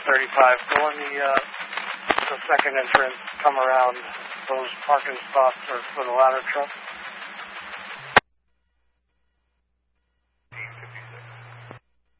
35. Go in the second entrance, come around. Those parking spots are for the ladder truck.